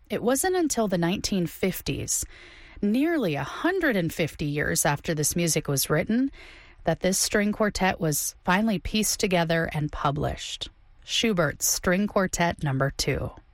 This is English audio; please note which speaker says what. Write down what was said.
Speaker 1: It wasn't until the 1950s, nearly 150 years after this music was written, that this string quartet was finally pieced together and published. Schubert's String Quartet No. 2.